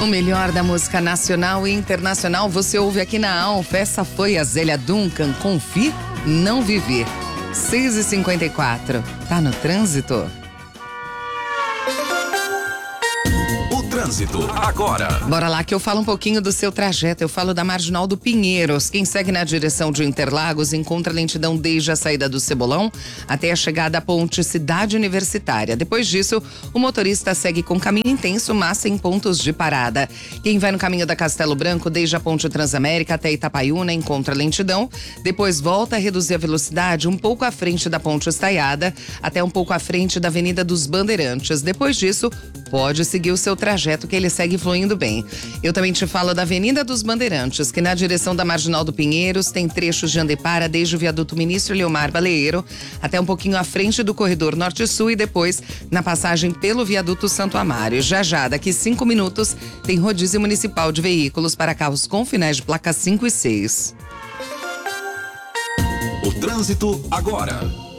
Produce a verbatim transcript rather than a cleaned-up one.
O melhor da música nacional e internacional você ouve aqui na Alfa. Essa foi a Zélia Duncan, Confie, Não Viver. seis e cinquenta e quatro. Tá no trânsito? Trânsito agora. Bora lá que eu falo um pouquinho do seu trajeto. Eu falo da Marginal do Pinheiros. Quem segue na direção de Interlagos encontra lentidão desde a saída do Cebolão até a chegada à ponte Cidade Universitária. Depois disso, o motorista segue com caminho intenso, mas sem pontos de parada. Quem vai no caminho da Castelo Branco, desde a ponte Transamérica até Itapaiúna, encontra lentidão. Depois volta a reduzir a velocidade um pouco à frente da ponte Estaiada, até um pouco à frente da Avenida dos Bandeirantes. Depois disso, pode seguir o seu trajeto, que ele segue fluindo bem. Eu também te falo da Avenida dos Bandeirantes, que na direção da Marginal do Pinheiros tem trechos de andepara desde o viaduto Ministro Leomar Baleiro até um pouquinho à frente do corredor Norte-Sul e depois na passagem pelo viaduto Santo Amaro. Já já, daqui cinco minutos, tem rodízio municipal de veículos para carros com finais de placa cinco e seis. O trânsito agora.